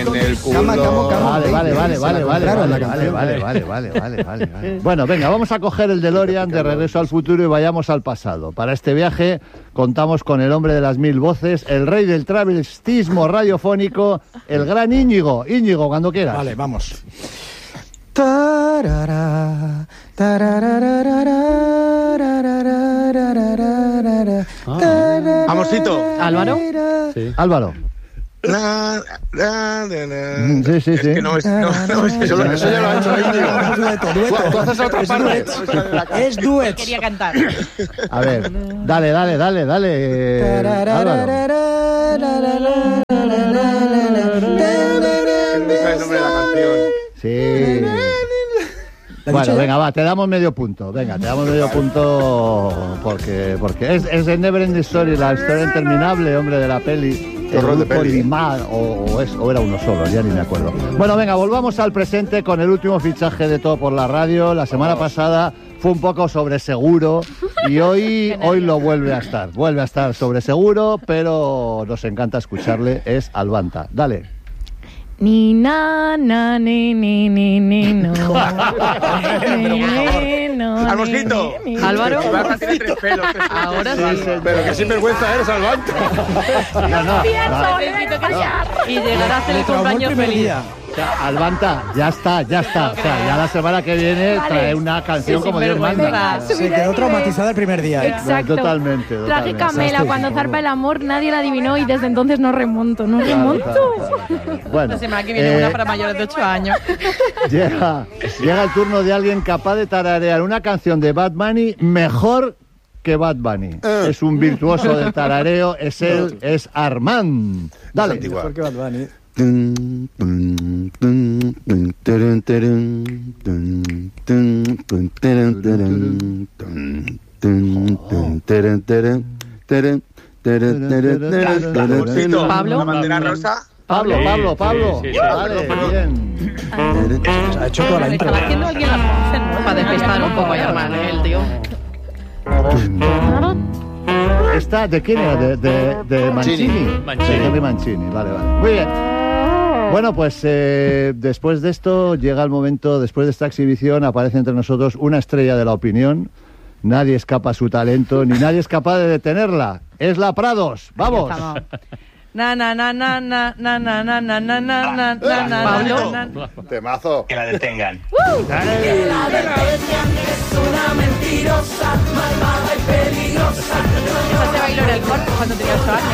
en el culo. Vale. Bueno, venga, vamos a coger el DeLorean de Regreso al Futuro y vayamos al pasado. Para este viaje contamos con el hombre de las 1000 voces, el rey del travestismo radiofónico, el gran Íñigo. Íñigo, cuando quieras. Vale, vamos. Amorcito. ¿Álvaro? Sí. Álvaro. Sí. Es que no es eso ya lo ha hecho Íñigo. Dueto. Tú haces otra parte. Es duet. Quería cantar. A ver, dale. Álvaro. No sabe el nombre de la canción. Sí. Bueno, venga, va, te damos medio punto. Venga, te damos medio punto porque es de Never Ending Story, la historia interminable, hombre, de la peli. Qué horror de peli. Polimar, o era uno solo, ya ni me acuerdo. Bueno, venga, volvamos al presente con el último fichaje de Todo por la Radio. La semana pasada fue un poco sobre seguro y hoy lo vuelve a estar. Vuelve a estar sobre seguro, pero nos encanta escucharle. Es Albanta. Dale. Ni na na ni no. Almosito. Álvaro. Albanta tiene 3 pelos. Ahora sí. Pero qué sinvergüenza eres, Albanta. No. Necesito callar. Y llegar a hacer el cumpleaños feliz. O sea, Albanta, ya está. O sea, ya la semana que viene trae una canción como Dios manda. Se quedó traumatizada el primer día. Exacto. Totalmente. Traje Camela, cuando zarpa el amor, nadie la adivinó y desde entonces no remonto. Bueno, La semana que viene una para mayores de 8 años. llega el turno de alguien capaz de tararear una canción de Bad Bunny mejor que Bad Bunny. Es un virtuoso del tarareo, es Armand. Dale. Mejor que Bad Bunny. Pablo. La bandera rosa. Pablo. Sí. Vale, bien. Ha hecho toda la intro. Estaba haciendo alguien la voz, ¿no? Para despistar un poco a Armand, el tío. ¿Esta de quién era? De Mancini. De Henry Mancini, vale. Muy bien. Bueno, pues después de esto llega el momento, después de esta exhibición aparece entre nosotros una estrella de la opinión. Nadie escapa a su talento, ni nadie es capaz de detenerla. Es la Prados. ¡Vamos! Pablo. Temazo. Que la detengan. Que la detengan, es una mentirosa, malvada y peligrosa. Esa se bailó en el corte cuando tenía 8 años.